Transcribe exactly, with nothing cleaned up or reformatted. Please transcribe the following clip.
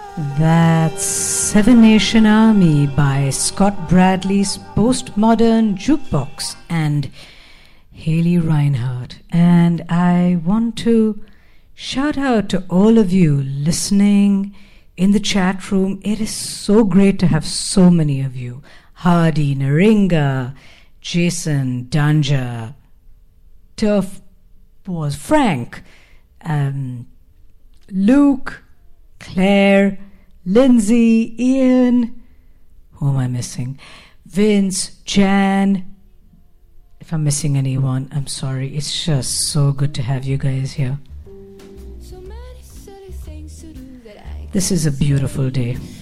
That's Seven Nation Army by Scott Bradley's Postmodern Jukebox and Haley Reinhardt. And I want to shout out to all of you listening in the chat room. It is so great to have so many of you. Hardy, Naringa, Jason, Danja, Turf was Frank, um, Luke, Claire, Lindsay, Ian, who am I missing? Vince, Jan. If I'm missing anyone, I'm sorry. It's just so good to have you guys here. This is a beautiful day.